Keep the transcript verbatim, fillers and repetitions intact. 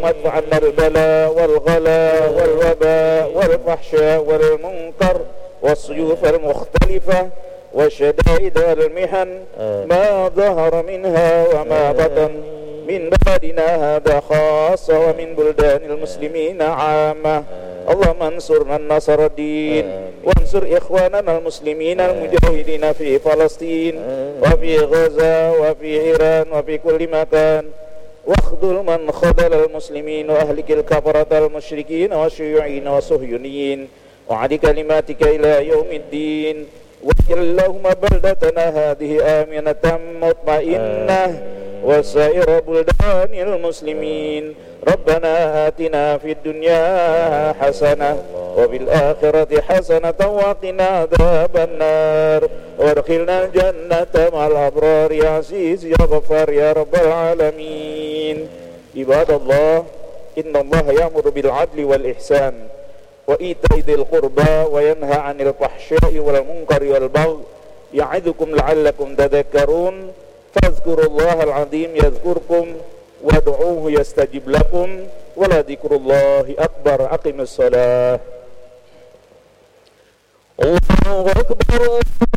اللهم ادفع عنا البلاء والغلاء والوباء والفحشاء والمنكر والسيوف المختلفة والشدائد والمحن ما ظهر منها وما بطن من بلدنا هذا خاصة ومن بلدان المسلمين عامة. اللهم انصرنا النصر الدين وانصر إخواننا المسلمين المجاهدين في فلسطين وفي غزة وفي إيران وفي كل مكان، واخذل من خذل المسلمين وأهلك الكفرة المشركين والشيوعيين والصهيونيين وعد كلماتك إلى يوم الدين. واجعل اللهم بلدتنا هذه آمنة مطمئنة وسائر بلدان المسلمين. ربنا آتنا في الدنيا حسنة وفي الآخرة حسنة وقنا عذاب النار وادخلنا الجنة مع الأبرار يا عزيز يا غفار يا رب العالمين. عباد الله، إن الله يأمر بالعدل والإحسان وإيتاء ذي القربى وينهى عن الفحشاء والمنكر والبغي يعظكم لعلكم تذكرون. فاذكروا الله العظيم يذكركم وادعوه يستجب لكم ولذكر الله أكبر. أقم الصلاة. الله أكبر.